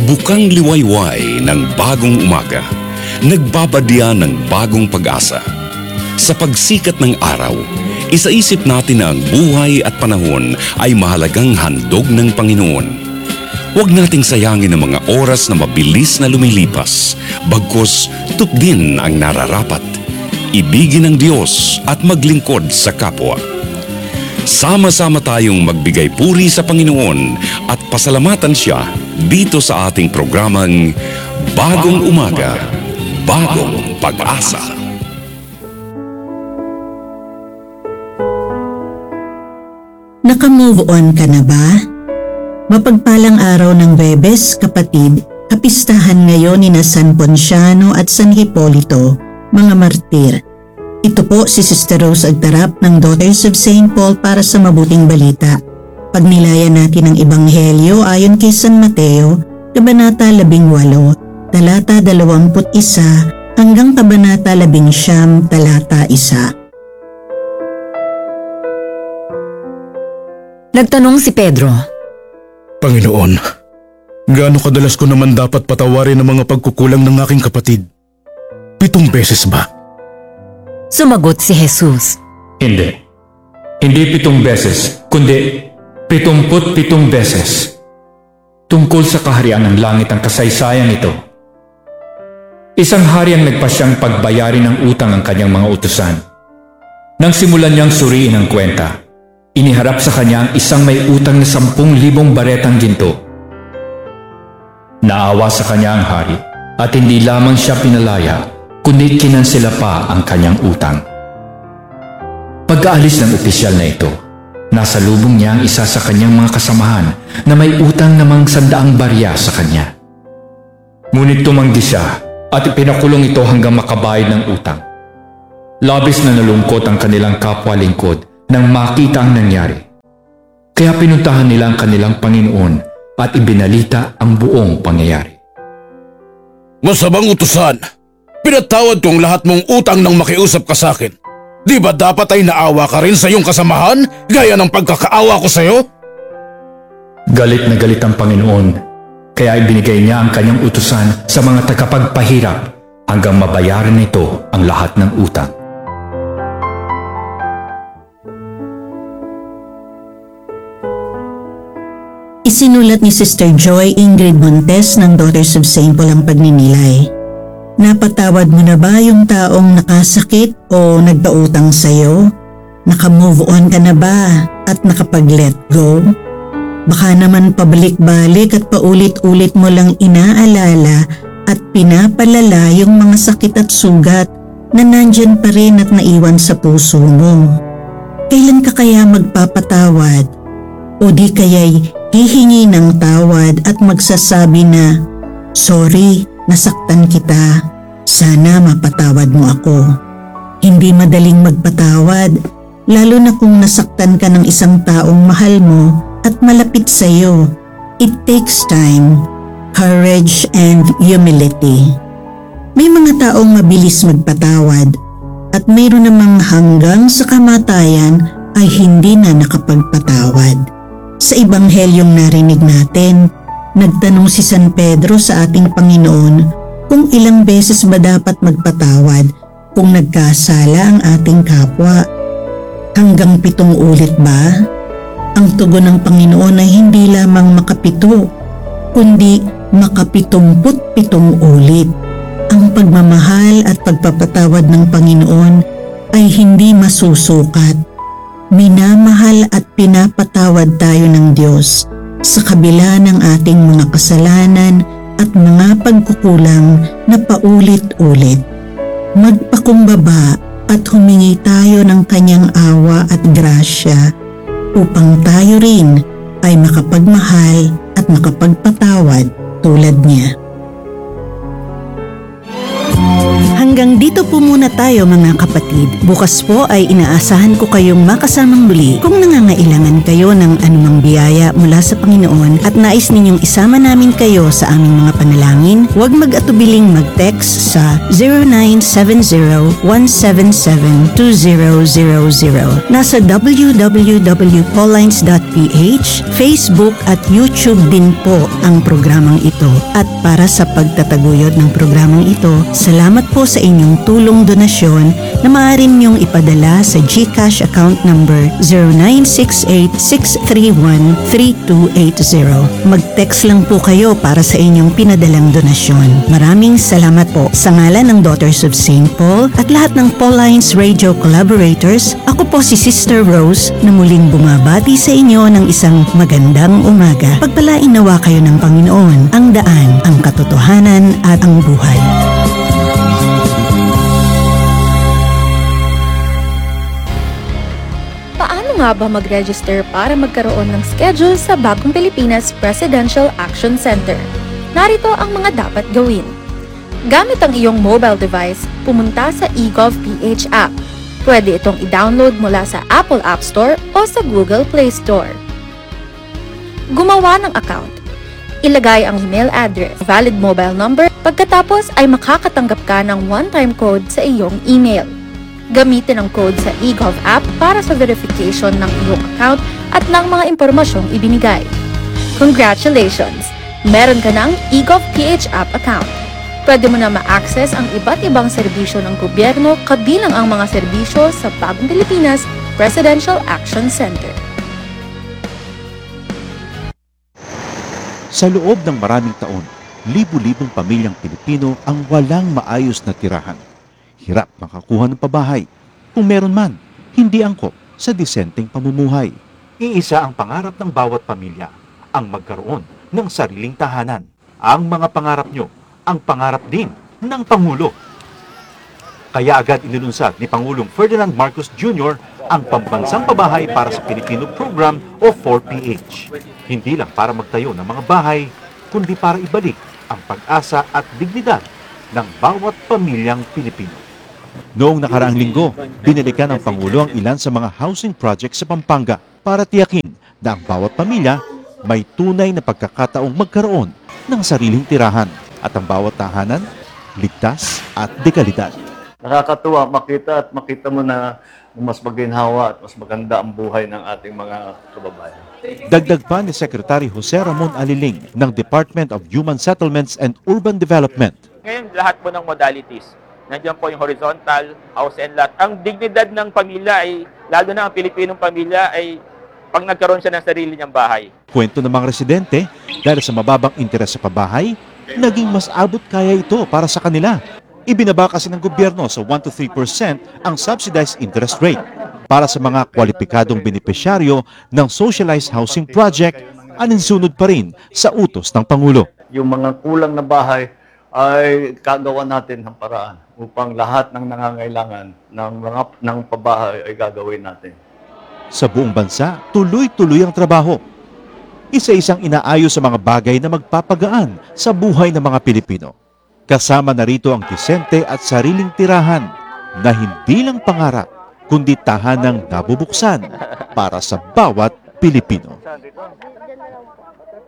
Bukang liwayway ng bagong umaga, nagbabadya ng bagong pag-asa. Sa pagsikat ng araw, isaisip natin na ang buhay at panahon ay mahalagang handog ng Panginoon. Huwag nating sayangin ang mga oras na mabilis na lumilipas, bagkus tupdin ang nararapat. Ibigin ang Diyos at maglingkod sa kapwa. Sama-sama tayong magbigay puri sa Panginoon at pasalamatan Siya dito sa ating programang Bagong Umaga, Bagong Pag-asa. Naka-move on ka na ba? Mapagpalang araw ng Huwebes, kapatid, kapistahan ngayon ni San Ponciano at San Hipolito, mga martir. Ito po si Sister Rose Agtarap ng Daughters of St. Paul para sa mabuting balita. Pagnilayan natin ang Ebanghelyo ayon kay San Mateo, Kabanata 18, talata 21 hanggang Kabanata 19, talata 1. Nagtanong si Pedro, Panginoon, gaano kadalas ko naman dapat patawarin ang mga pagkukulang ng aking kapatid? 7 beses ba? Sumagot si Jesus, Hindi 7 beses, kundi 77 beses. Tungkol sa kaharian ng langit ang kasaysayan ito. Isang hari ang nagpasyang pagbayarin ng utang ang kanyang mga utusan. Nang simulan niyang suriin ang kwenta, iniharap sa kanya ang isang may utang na 10,000 baretang ginto. Naawa sa kanya ang hari at hindi lamang siya pinalaya, kundi kinansela pa ang kanyang utang. Pagkaalis ng opisyal na ito, nasa lubong niya ang isa sa kanyang mga kasamahan na may utang namang 100 barya sa kanya. Ngunit tumanggi siya at ipinakulong ito hanggang makabayad ng utang. Labis na nalungkot ang kanilang kapwa lingkod nang makita ang nangyari. Kaya pinuntahan nila ang kanilang Panginoon at ibinalita ang buong pangyayari. Masamang utusan! Pinatawad kong lahat mong utang nang makiusap ka sa akin. Di ba dapat ay naawa ka rin sa iyong kasamahan gaya ng pagkakaawa ko sa iyo? Galit na galit ang Panginoon, kaya ibinigay niya ang kanyang utusan sa mga tagapagpahirap hanggang mabayaran nito ang lahat ng utang. Isinulat ni Sister Joy Ingrid Montes ng Daughters of St. Paul ang pagninilay. Napatawad mo na ba yung taong nakasakit o nagpautang sa'yo? Naka-move on ka na ba at nakapag-let go? Baka naman pabalik-balik at paulit-ulit mo lang inaalala at pinapalala yung mga sakit at sugat na nandyan pa rin at naiwan sa puso mo. Kailan ka kaya magpapatawad? O di kaya'y hihingi ng tawad at magsasabi na, "Sorry, nasaktan kita. Sana mapatawad mo ako." Hindi madaling magpatawad, lalo na kung nasaktan ka ng isang taong mahal mo at malapit sa iyo. It takes time, courage, and humility. May mga taong mabilis magpatawad at mayroon namang hanggang sa kamatayan ay hindi na nakapagpatawad. Sa Ebanghelyong narinig natin, nagtanong si San Pedro sa ating Panginoon kung ilang beses ba dapat magpatawad kung nagkasala ang ating kapwa. Hanggang 7 ulit ba? Ang tugon ng Panginoon ay hindi lamang makapito, kundi maka-77 ulit. Ang pagmamahal at pagpapatawad ng Panginoon ay hindi masusukat. Minamahal at pinapatawad tayo ng Diyos sa kabila ng ating mga kasalanan at mga pagkukulang na paulit-ulit. Magpakumbaba at humingi tayo ng kanyang awa at grasya upang tayo rin ay makapagmahal at makapagpatawad tulad niya. Hanggang dito po muna tayo mga kapatid. Bukas po ay inaasahan ko kayong makasamang muli. Kung nangangailangan kayo ng anumang biyaya mula sa Panginoon at nais ninyong isama namin kayo sa aming mga panalangin, huwag mag-atubiling mag-text sa 0970-177-2000. Nasa www.paullines.ph, Facebook at YouTube din po ang programang ito. At para sa pagtataguyod ng programang ito, salamat po sa inyong tulong donasyon na maaari niyong ipadala sa GCash account number 0968-631-3280. Mag-text lang po kayo para sa inyong pinadalang donasyon. Maraming salamat po. Sa ngalan ng Daughters of St. Paul at lahat ng Paullines Radio collaborators, ako po si Sister Rose na muling bumabati sa inyo ng isang magandang umaga. Pagpalain nawa kayo ng Panginoon, ang daan, ang katotohanan at ang buhay. Paano nga ba mag-register para magkaroon ng schedule sa Bagong Pilipinas Presidential Action Center? Narito ang mga dapat gawin. Gamit ang iyong mobile device, pumunta sa eGovPH app. Pwede itong i-download mula sa Apple App Store o sa Google Play Store. Gumawa ng account. Ilagay ang email address, valid mobile number, pagkatapos ay makakatanggap ka ng one-time code sa iyong email. Gamitin ang code sa eGov app para sa verification ng iyong account at ng mga impormasyong ibinigay. Congratulations! Meron ka ng eGovPH app account. Pwede mo na ma-access ang iba't ibang serbisyo ng gobyerno kabilang ang mga serbisyo sa Bagong Pilipinas Presidential Action Center. Sa loob ng maraming taon, libu-libong pamilyang Pilipino ang walang maayos na tirahan. Hirap makakuha ng pabahay. Kung meron man, hindi angkop sa disenteng pamumuhay. Iisa ang pangarap ng bawat pamilya, ang magkaroon ng sariling tahanan. Ang mga pangarap nyo, ang pangarap din ng Pangulo. Kaya agad inilunsad ni Pangulong Ferdinand Marcos Jr. ang Pambansang Pabahay para sa Pilipino Program o 4PH. Hindi lang para magtayo ng mga bahay, kundi para ibalik ang pag-asa at dignidad ng bawat pamilyang Pilipino. Noong nakaraang linggo, binalikan ng Pangulo ang ilan sa mga housing projects sa Pampanga para tiyakin na ang bawat pamilya may tunay na pagkakataong magkaroon ng sariling tirahan at ang bawat tahanan ligtas at dekalidad. Nakakatuwa makita mo na mas maginhawa at mas maganda ang buhay ng ating mga kababayan. Dagdag pa ni Secretary Jose Ramon Aliling ng Department of Human Settlements and Urban Development. Ngayon, lahat po ng modalities. Nandiyan po yung horizontal, house and lot. Ang dignidad ng pamilya ay, lalo na ang Pilipinong pamilya, ay pag nagkaroon siya ng sarili niyang bahay. Kwento ng mga residente, dahil sa mababang interes sa pabahay, naging mas abot kaya ito para sa kanila. Ibinaba kasi ng gobyerno sa 1 to 3% ang subsidized interest rate para sa mga kwalipikadong benepisyaryo ng socialized housing project, aninsunod pa rin sa utos ng Pangulo. Yung mga kulang na bahay ay kagawa natin ng paraan upang lahat ng nangangailangan ng pabahay ay gagawin natin. Sa buong bansa, tuloy-tuloy ang trabaho. Isa-isang inaayos sa mga bagay na magpapagaan sa buhay ng mga Pilipino. Kasama na rito ang disente at sariling tirahan na hindi lang pangarap, kundi tahanang nabubuksan para sa bawat Pilipino.